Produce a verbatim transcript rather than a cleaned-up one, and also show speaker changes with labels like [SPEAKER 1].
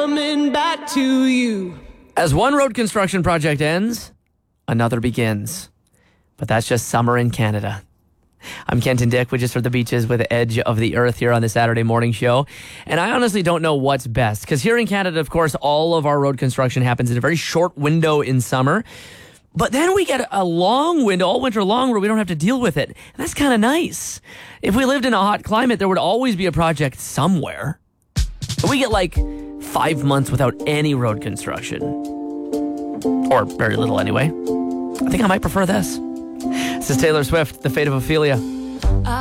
[SPEAKER 1] Coming back to you.
[SPEAKER 2] As one road construction project ends, another begins. But that's just summer in Canada. I'm Kenton Dick. We just heard the beaches with Edge of the Earth here on the Saturday morning show. And I honestly don't know what's best. Because here in Canada, of course, all of our road construction happens in a very short window in summer. But then we get a long window, all winter long, where we don't have to deal with it. And that's kind of nice. If we lived in a hot climate, there would always be a project somewhere. But we get like five months without any road construction. Or very little anyway. I think I might prefer this. This is Taylor Swift, The Fate of Ophelia.